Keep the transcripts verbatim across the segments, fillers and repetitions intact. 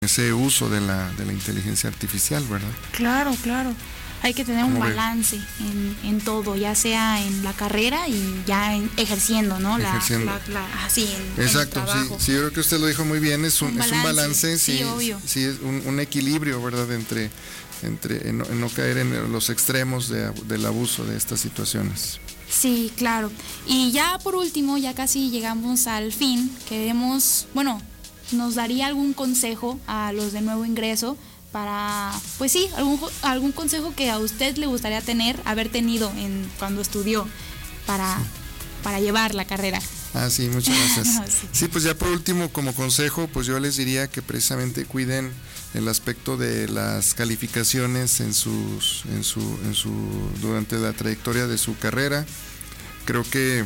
ese uso de la, de la inteligencia artificial, ¿verdad? Claro, claro. Hay que tener un balance en, en todo, ya sea en la carrera y ya en, ejerciendo, ¿no? La, ejerciendo. La, la, así, en, Exacto, en el trabajo. sí, sí, yo creo que usted lo dijo muy bien, es un, un, balance, es un balance, sí, sí, obvio. sí es un, un equilibrio, ¿verdad? Entre, entre en no, en no caer en los extremos de, del abuso de estas situaciones. Sí, claro. Y ya por último, ya casi llegamos al fin, queremos, bueno, ¿nos daría algún consejo a los de nuevo ingreso? Para, pues sí, algún, algún consejo que a usted le gustaría tener, haber tenido en cuando estudió para, sí. para llevar la carrera. Ah, sí, muchas gracias. No, sí. sí, pues ya por último, como consejo, pues yo les diría que precisamente cuiden el aspecto de las calificaciones en sus, en su, en su, durante la trayectoria de su carrera. Creo que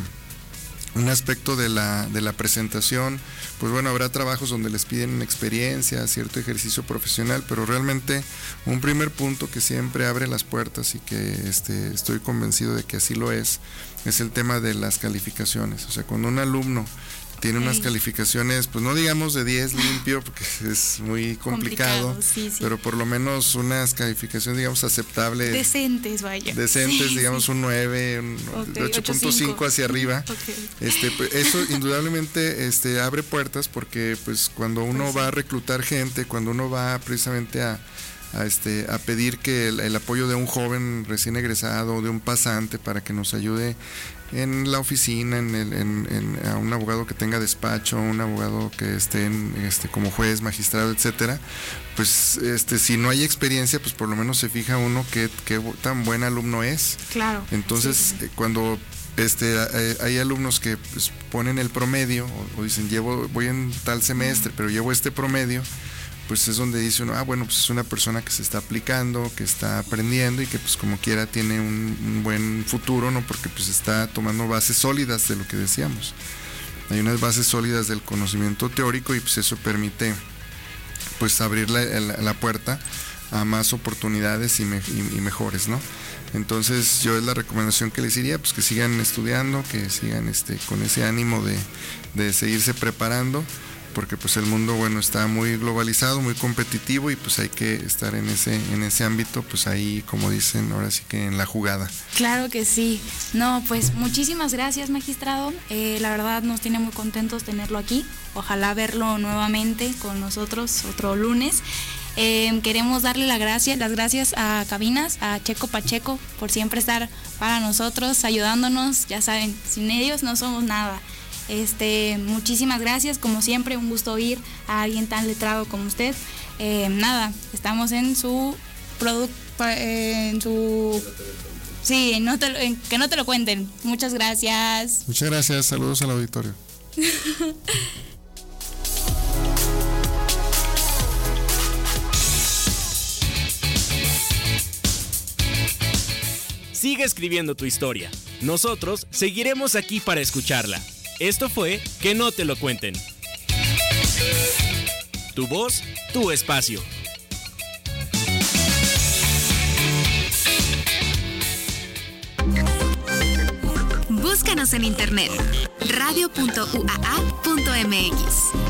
un aspecto de la, de la presentación, pues bueno, habrá trabajos donde les piden experiencia, cierto ejercicio profesional, pero realmente un primer punto que siempre abre las puertas y que este, estoy convencido de que así lo es, es el tema de las calificaciones. O sea, cuando un alumno tiene unas calificaciones, pues no digamos de diez limpio, porque es muy complicado, complicado sí, sí. pero por lo menos unas calificaciones, digamos, aceptables. Decentes, vaya. Decentes, sí, digamos, sí. un nueve, un okay, ocho punto cinco hacia arriba. Okay. Este, eso indudablemente este, abre puertas, porque pues cuando uno pues, va sí. a reclutar gente, cuando uno va precisamente a, a, este, a pedir que el, el apoyo de un joven recién egresado, de un pasante, para que nos ayude en la oficina, en, el, en, en a un abogado que tenga despacho, un abogado que esté en, este, como juez, magistrado, etcétera, pues este, si no hay experiencia, pues por lo menos se fija uno qué, qué tan buen alumno es. Claro. Entonces, sí. cuando este, hay alumnos que pues, ponen el promedio, o, o dicen, llevo, voy en tal semestre, pero llevo este promedio, pues es donde dice uno, ah, bueno, pues es una persona que se está aplicando, que está aprendiendo y que pues como quiera tiene un, un buen futuro, ¿no? Porque pues está tomando bases sólidas de lo que decíamos. Hay unas bases sólidas del conocimiento teórico y pues eso permite pues abrir la, la, la puerta a más oportunidades y, me, y, y mejores, ¿no? Entonces yo es la recomendación que les diría, pues que sigan estudiando, que sigan este, con ese ánimo de, de seguirse preparando, porque pues el mundo, bueno, está muy globalizado, muy competitivo y pues hay que estar en ese en ese ámbito, pues ahí, como dicen, ahora sí que en la jugada. Claro que sí. No, pues muchísimas gracias, magistrado. Eh, la verdad nos tiene muy contentos tenerlo aquí. Ojalá verlo nuevamente con nosotros otro lunes. Eh, queremos darle la gracia, las gracias a Cabinas, a Checo Pacheco, por siempre estar para nosotros, ayudándonos. Ya saben, sin ellos no somos nada. Este, muchísimas gracias, como siempre, un gusto oír a alguien tan letrado como usted. Eh, nada, estamos en su producto, eh, en su, sí, no te, en, que no te lo cuenten. Muchas gracias. Muchas gracias, saludos al auditorio. Sigue escribiendo tu historia. Nosotros seguiremos aquí para escucharla. Esto fue Que no te lo cuenten. Tu voz, tu espacio. Búscanos en internet radio punto u a a punto m x.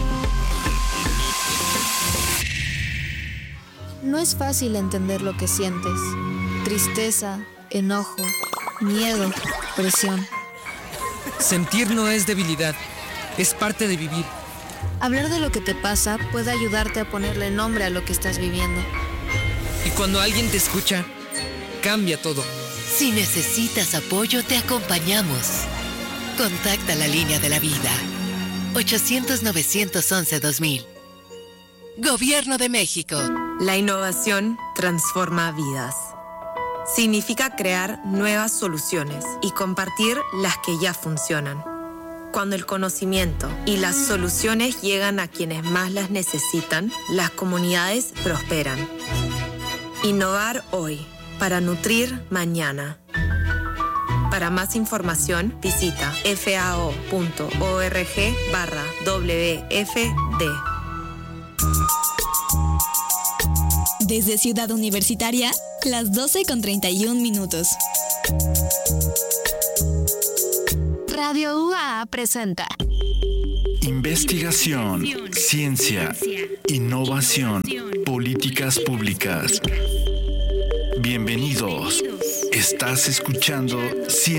No es fácil entender lo que sientes. Tristeza, enojo, miedo, presión. Sentir no es debilidad, es parte de vivir. Hablar de lo que te pasa puede ayudarte a ponerle nombre a lo que estás viviendo. Y cuando alguien te escucha, cambia todo. Si necesitas apoyo, te acompañamos. Contacta la línea de la vida. ochocientos, novecientos once, dos mil. Gobierno de México. La innovación transforma vidas. Significa crear nuevas soluciones y compartir las que ya funcionan. Cuando el conocimiento y las soluciones llegan a quienes más las necesitan, las comunidades prosperan. Innovar hoy para nutrir mañana. Para más información, visita fao punto org barra W F D. Desde Ciudad Universitaria, las doce con treinta y un minutos. Radio U A A presenta Investigación, ciencia Ciencia, innovación, políticas públicas. Bienvenidos. Estás escuchando Ciencia.